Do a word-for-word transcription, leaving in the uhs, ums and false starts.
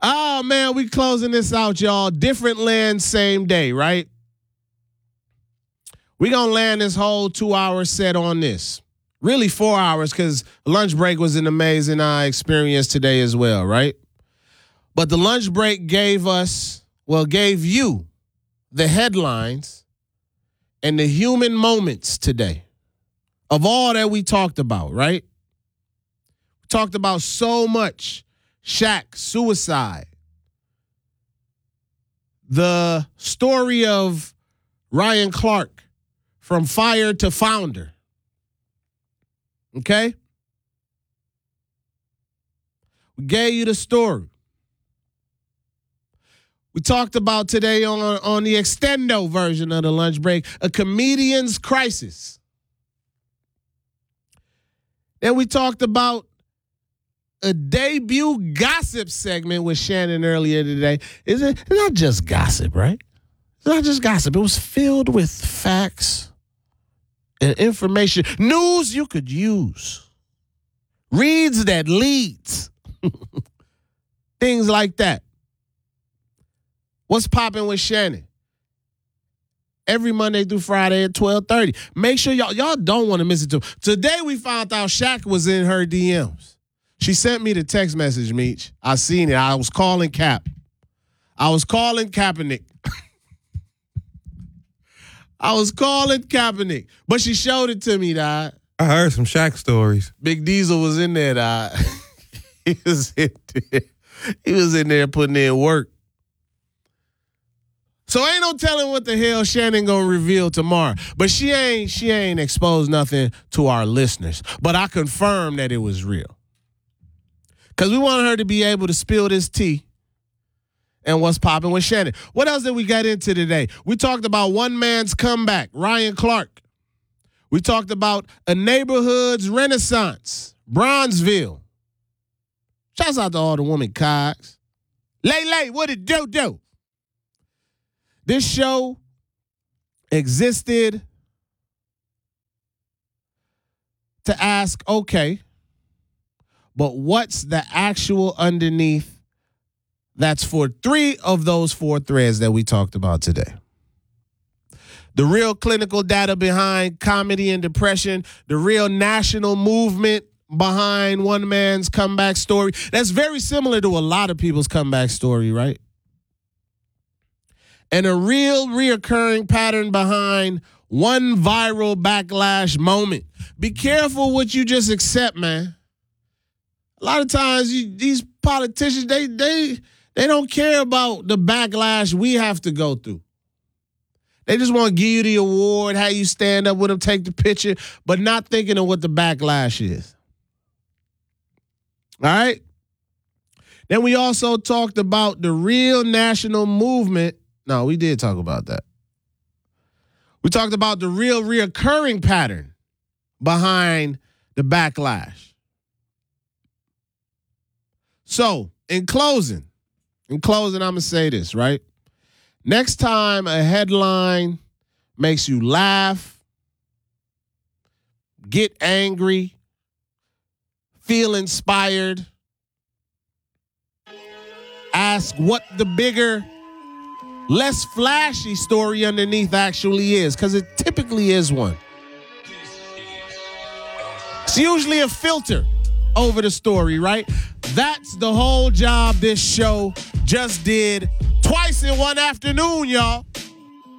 Oh, man, we closing this out, y'all. Different land, same day, right? We going to land this whole two-hour set on this. Really four hours because lunch break was an amazing uh, experience today as well, right? But the lunch break gave us, well, gave you the headlines and the human moments today of all that we talked about, right? We talked about so much. Shaq, suicide. The story of Ryan Clark from fire to founder. Okay? We gave you the story. We talked about today on, on the extendo version of the lunch break, a comedian's crisis. Then we talked about a debut gossip segment with Shannon earlier today. Is it it's not just gossip, right? It's not just gossip. It was filled with facts and information. News you could use. Reads that leads. Things like that. What's popping with Shannon? Every Monday through Friday at twelve thirty. Make sure y'all, y'all don't want to miss it too. Today we found out Shaq was in her D Ms. She sent me the text message, Meech. I seen it. I was calling Cap. I was calling Kaepernick. I was calling Kaepernick. But she showed it to me, dog. I heard some Shaq stories. Big Diesel was in there, dog. he was in there. He was in there putting in work. So ain't no telling what the hell Shannon gonna reveal tomorrow. But she ain't she ain't exposed nothing to our listeners. But I confirmed that it was real. Because we wanted her to be able to spill this tea and what's popping with Shannon. What else did we get into today? We talked about one man's comeback, Ryan Clark. We talked about a neighborhood's renaissance, Bronzeville. Shouts out to all the woman cogs. Lay, lay, what it do, do? This show existed to ask, okay, but what's the actual underneath that's for three of those four threads that we talked about today? The real clinical data behind comedy and depression, the real national movement behind one man's comeback story. That's very similar to a lot of people's comeback story, right? And a real reoccurring pattern behind one viral backlash moment. Be careful what you just accept, man. A lot of times, you, these politicians, they they they don't care about the backlash we have to go through. They just want to give you the award, how you stand up with them, take the picture, but not thinking of what the backlash is. All right? Then we also talked about the real national movement. No, we did talk about that. We talked about the real reoccurring pattern behind the backlash. So, in closing, in closing, I'm going to say this, right? Next time a headline makes you laugh, get angry, feel inspired, ask what the bigger, less flashy story underneath actually is, because it typically is one. It's usually a filter over the story, right? That's the whole job this show just did twice in one afternoon, y'all.